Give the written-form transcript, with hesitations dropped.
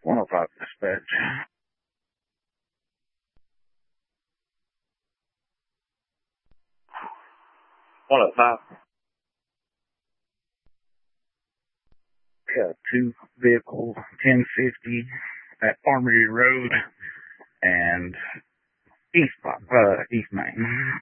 105 dispatch. 105. Got two vehicles, 1050 at Armory Road and East Main.